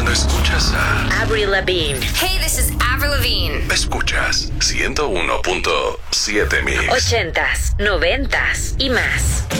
cuando escuchas a Avril Lavigne. Hey, this is Avril Lavigne. Escuchas 101.7 Mix. 80s, 90s y más.